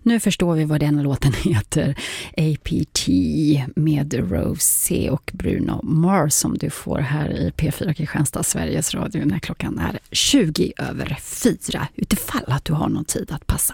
Nu förstår vi vad den låten heter. APT med Rosie och Bruno Mars som du får här i P4 Kristianstad, Sveriges Radio, när klockan är 20:04 utifall att du har någon tid att passa.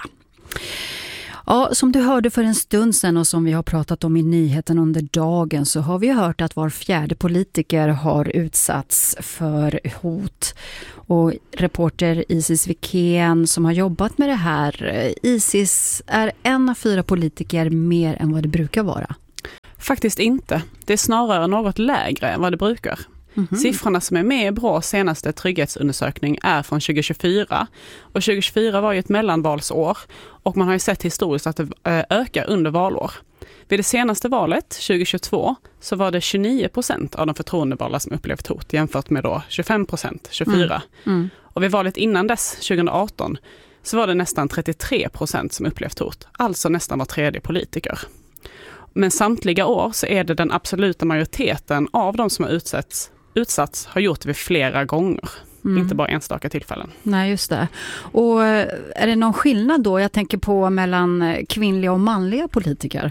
Ja, som du hörde för en stund sedan och som vi har pratat om i nyheten under dagen så har vi hört att var fjärde politiker har utsatts för hot. Och reporter Isis Wikén som har jobbat med det här, Isis, är en av 4 politiker mer än vad det brukar vara? Faktiskt inte. Det är snarare något lägre än vad det brukar. Siffrorna som är med i BRÅs senaste trygghetsundersökning är från 2024 och 2024 var ju ett mellanvalsår och man har ju sett historiskt att det ökar under valår. Vid det senaste valet, 2022, så var det 29% av de förtroendevalda som upplevt hot jämfört med då 25%, 24%. Och vid valet innan dess, 2018, så var det nästan 33% som upplevt hot, alltså nästan var tredje politiker. Men samtliga år så är det den absoluta majoriteten av de som har utsatts har gjort det vid flera gånger. Inte bara enstaka tillfällen. Nej, just det. Och är det någon skillnad då? Jag tänker på mellan kvinnliga och manliga politiker.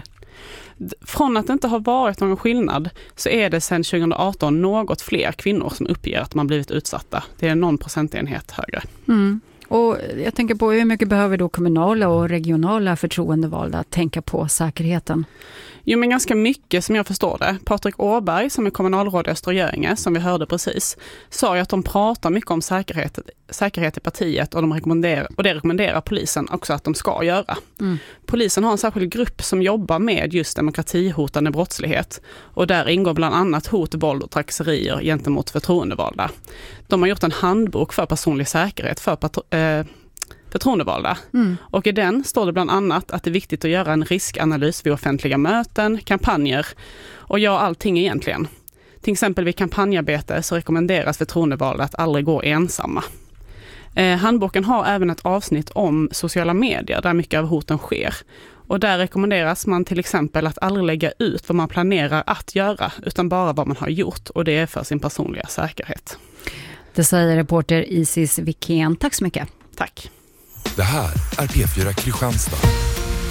Från att det inte har varit någon skillnad så är det sedan 2018 något fler kvinnor som uppger att de har blivit utsatta. Det är någon procentenhet högre. Och jag tänker på hur mycket behöver då kommunala och regionala förtroendevalda tänka på säkerheten? Jo, men ganska mycket som jag förstår det. Patrik Åberg som är kommunalråd i Östra Göinge, som vi hörde precis, sa ju att de pratar mycket om säkerhet i partiet och det rekommenderar polisen också att de ska göra. Polisen har en särskild grupp som jobbar med just demokratihotande brottslighet och där ingår bland annat hot, våld och trakasserier gentemot förtroendevalda. De har gjort en handbok för personlig säkerhet för förtroendevalda. Och i den står det bland annat att det är viktigt att göra en riskanalys vid offentliga möten, kampanjer och allting egentligen. Till exempel vid kampanjarbete så rekommenderas förtroendevalda att aldrig gå ensamma. Handboken har även ett avsnitt om sociala medier där mycket av hoten sker. Och där rekommenderas man till exempel att aldrig lägga ut vad man planerar att göra utan bara vad man har gjort, och det är för sin personliga säkerhet. Det säger reporter Isis Wikén. Tack så mycket. Tack. Det här är P4 Kristianstad.